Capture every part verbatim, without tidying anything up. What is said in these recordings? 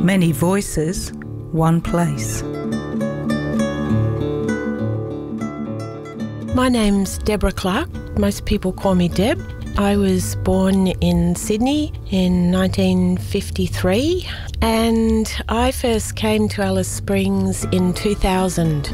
Many voices, one place. My name's Deborah Clark. Most people call me Deb. I was born in Sydney in nineteen fifty-three, and I first came to Alice Springs in two thousand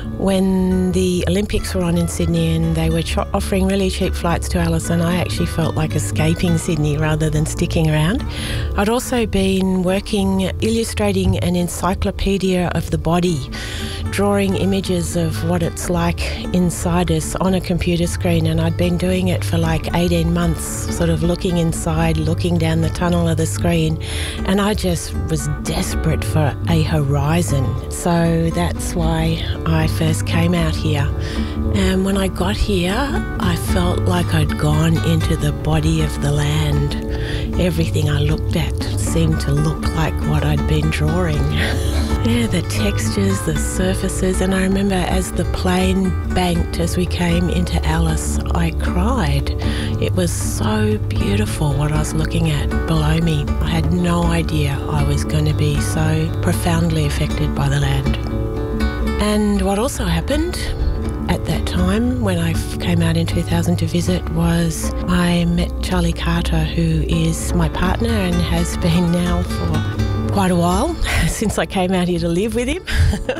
when the Olympics were on in Sydney, and they were cho- offering really cheap flights to Alice, and I actually felt like escaping Sydney rather than sticking around. I'd also been working illustrating an encyclopedia of the body, drawing images of what it's like inside us on a computer screen, and I'd been doing it for like eighteen months, sort of looking inside, looking down the tunnel of the screen, and I just was desperate for a horizon. So that's why I first came out here. And when I got here, I felt like I'd gone into the body of the land. Everything I looked at seemed to look like what I'd been drawing. Yeah, the textures, the surfaces, and I remember as the plane banked as we came into Alice, I cried. It was so beautiful what I was looking at below me. I had no idea I was going to be so profoundly affected by the land. And what also happened at that time when I came out in two thousand to visit was I met Charlie Carter, who is my partner and has been now for quite a while, since I came out here to live with him,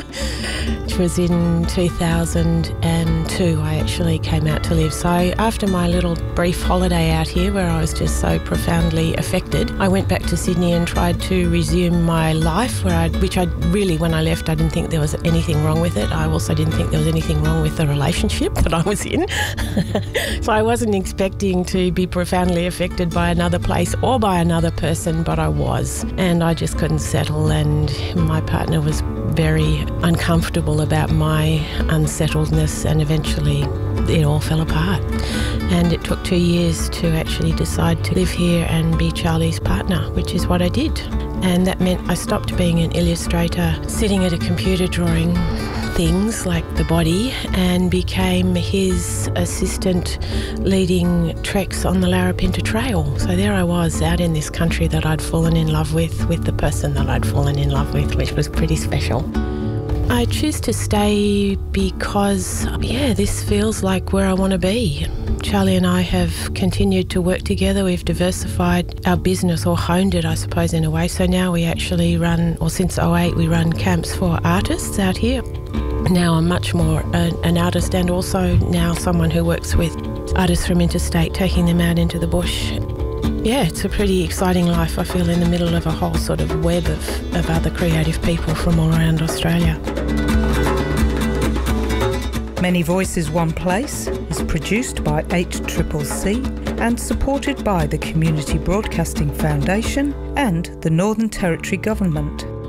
which was in two thousand two I actually came out to live. So after my little brief holiday out here where I was just so profoundly affected, I went back to Sydney and tried to resume my life, where I, which I really, when I left, I didn't think there was anything wrong with it. I also didn't think there was anything wrong with the relationship that I was in. So I wasn't expecting to be profoundly affected by another place or by another person, but I was. And I just couldn't settle, and my partner was very uncomfortable about my unsettledness, and eventually it all fell apart. And it took two years to actually decide to live here and be Charlie's partner, which is what I did. And that meant I stopped being an illustrator sitting at a computer drawing things like the body, and became his assistant leading treks on the Larapinta Trail. So there I was out in this country that I'd fallen in love with, with the person that I'd fallen in love with, which was pretty special. I choose to stay because, yeah, this feels like where I want to be. Charlie and I have continued to work together. We've diversified our business, or honed it, I suppose, in a way. So now we actually run, or since oh eight, we run camps for artists out here. Now I'm much more an, an artist, and also now someone who works with artists from interstate, taking them out into the bush. Yeah, it's a pretty exciting life. I feel in the middle of a whole sort of web of, of other creative people from all around Australia. Many Voices, One Place is produced by eight C C C and supported by the Community Broadcasting Foundation and the Northern Territory Government.